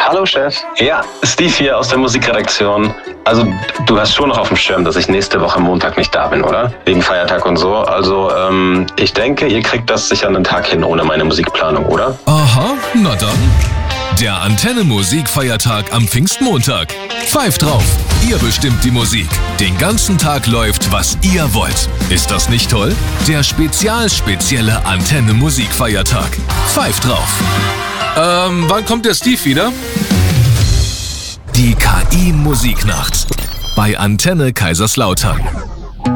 Hallo Chef. Ja, Steve hier aus der Musikredaktion. Also du hast schon noch auf dem Schirm, dass ich nächste Woche Montag nicht da bin, oder? Wegen Feiertag und so. Also ich denke, ihr kriegt das sicher einen Tag hin ohne meine Musikplanung, oder? Aha, na dann. Der Antenne Musikfeiertag am Pfingstmontag. Pfeift drauf. Ihr bestimmt die Musik. Den ganzen Tag läuft, was ihr wollt. Ist das nicht toll? Der spezielle Antenne Musikfeiertag. Pfeift drauf. Wann kommt der Steve wieder? Die KI Musiknacht bei Antenne Kaiserslautern.